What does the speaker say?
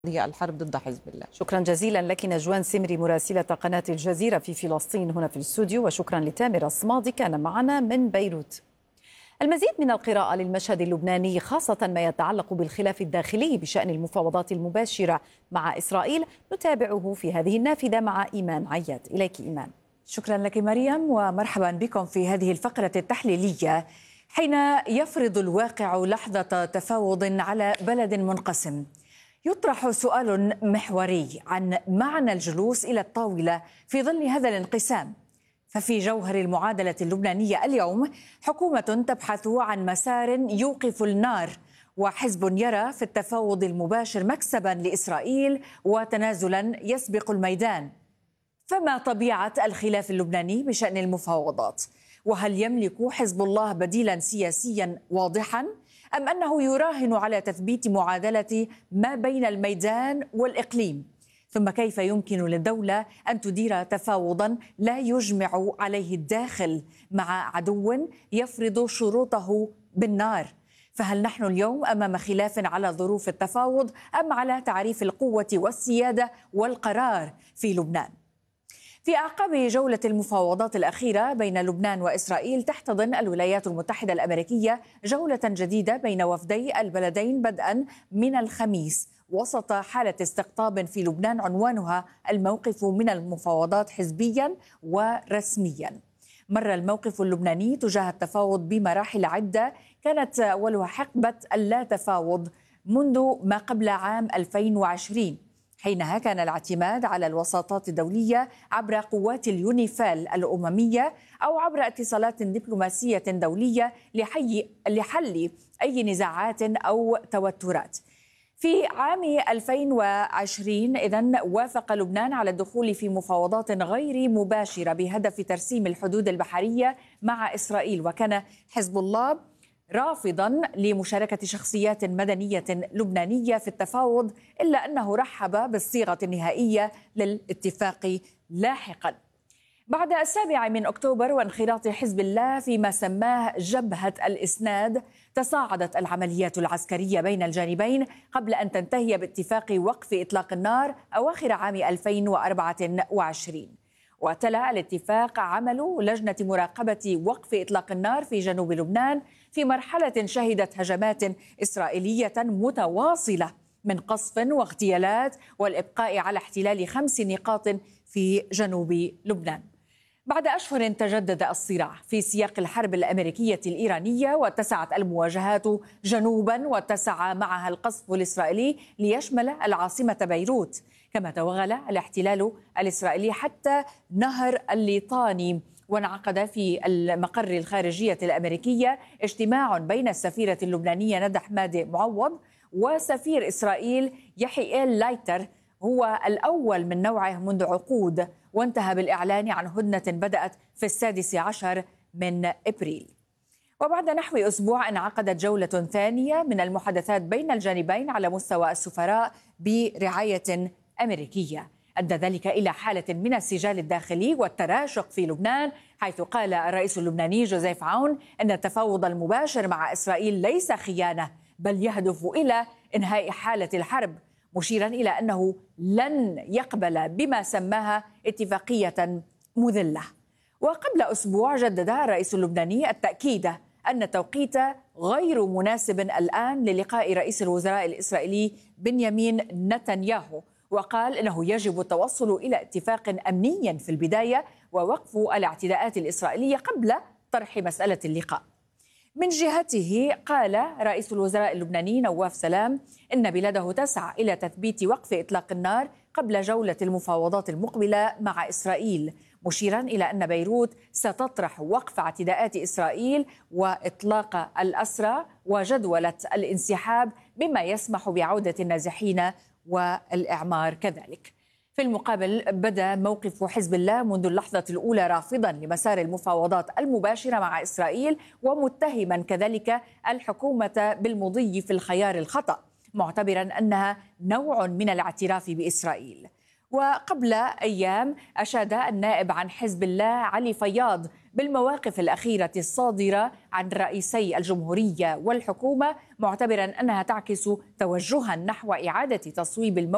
هي الحرب ضد حزب الله. شكرا جزيلا لك نجوان سمري مراسلة قناة الجزيرة في فلسطين هنا في الاستوديو، وشكرا لتامر الصمادي كان معنا من بيروت. المزيد من القراءة للمشهد اللبناني، خاصة ما يتعلق بالخلاف الداخلي بشأن المفاوضات المباشرة مع إسرائيل، نتابعه في هذه النافذة مع إيمان عياد. إليك إيمان. شكرا لك مريم، ومرحبا بكم في هذه الفقرة التحليلية. حين يفرض الواقع لحظة تفاوض على بلد منقسم، يطرح سؤال محوري عن معنى الجلوس إلى الطاولة في ظل هذا الانقسام. ففي جوهر المعادلة اللبنانية اليوم حكومة تبحث عن مسار يوقف النار، وحزب يرى في التفاوض المباشر مكسبا لإسرائيل وتنازلا يسبق الميدان. فما طبيعة الخلاف اللبناني بشأن المفاوضات؟ وهل يملك حزب الله بديلا سياسيا واضحا؟ أم أنه يراهن على تثبيت معادلة ما بين الميدان والإقليم؟ ثم كيف يمكن للدولة أن تدير تفاوضا لا يجمع عليه الداخل مع عدو يفرض شروطه بالنار؟ فهل نحن اليوم أمام خلاف على ظروف التفاوض أم على تعريف القوة والسيادة والقرار في لبنان؟ في أعقاب جولة المفاوضات الأخيرة بين لبنان وإسرائيل، تحتضن الولايات المتحدة الأمريكية جولة جديدة بين وفدي البلدين بدءا من الخميس، وسط حالة استقطاب في لبنان عنوانها الموقف من المفاوضات حزبيا ورسميا. مر الموقف اللبناني تجاه التفاوض بمراحل عدة، كانت أولها حقبة اللا تفاوض منذ ما قبل عام 2020. حينها كان الاعتماد على الوساطات الدولية عبر قوات اليونيفيل الأممية أو عبر اتصالات دبلوماسية دولية لحل أي نزاعات أو توترات. في عام 2020 إذن وافق لبنان على الدخول في مفاوضات غير مباشرة بهدف ترسيم الحدود البحرية مع إسرائيل، وكان حزب الله رافضا لمشاركة شخصيات مدنية لبنانية في التفاوض، إلا أنه رحب بالصيغة النهائية للاتفاق لاحقا. بعد 7 أكتوبر وانخراط حزب الله فيما سماه جبهة الإسناد، تصاعدت العمليات العسكرية بين الجانبين قبل أن تنتهي باتفاق وقف إطلاق النار أواخر عام 2024. وتلا الاتفاق عمل لجنة مراقبة وقف إطلاق النار في جنوب لبنان في مرحلة شهدت هجمات إسرائيلية متواصلة من قصف واغتيالات والإبقاء على احتلال 5 نقاط في جنوب لبنان. بعد أشهر تجدد الصراع في سياق الحرب الأمريكية الإيرانية، واتسعت المواجهات جنوبا واتسع معها القصف الإسرائيلي ليشمل العاصمة بيروت، كما توغل الاحتلال الإسرائيلي حتى نهر الليطاني. وانعقد في المقر الخارجية الأمريكية اجتماع بين السفيرة اللبنانية ندى حمادة معوض وسفير إسرائيل يحيئيل لايتر، هو الأول من نوعه منذ عقود، وانتهى بالإعلان عن هدنة بدأت في 16 أبريل. وبعد نحو أسبوع انعقدت جولة ثانية من المحادثات بين الجانبين على مستوى السفراء برعاية أمريكية. أدى ذلك إلى حالة من السجال الداخلي والتراشق في لبنان، حيث قال الرئيس اللبناني جوزيف عون أن التفاوض المباشر مع إسرائيل ليس خيانة، بل يهدف إلى إنهاء حالة الحرب، مشيرا إلى أنه لن يقبل بما سماها اتفاقية مذلة. وقبل أسبوع جدد الرئيس اللبناني التأكيد أن التوقيت غير مناسب الآن للقاء رئيس الوزراء الإسرائيلي بنيامين نتنياهو، وقال إنه يجب التوصل إلى اتفاق أمني في البداية ووقف الاعتداءات الإسرائيلية قبل طرح مسألة اللقاء. من جهته قال رئيس الوزراء اللبناني نواف سلام إن بلاده تسعى إلى تثبيت وقف إطلاق النار قبل جولة المفاوضات المقبلة مع إسرائيل، مشيرا إلى أن بيروت ستطرح وقف اعتداءات إسرائيل وإطلاق الأسرى وجدولة الانسحاب، بما يسمح بعودة النازحين والإعمار كذلك. في المقابل بدا موقف حزب الله منذ اللحظة الأولى رافضا لمسار المفاوضات المباشرة مع إسرائيل، ومتهما كذلك الحكومة بالمضي في الخيار الخطأ، معتبرا أنها نوع من الاعتراف بإسرائيل. وقبل أيام أشاد النائب عن حزب الله علي فياض بالمواقف الأخيرة الصادرة عن رئيسي الجمهورية والحكومة، معتبرا أنها تعكس توجها نحو إعادة تصويب الموقف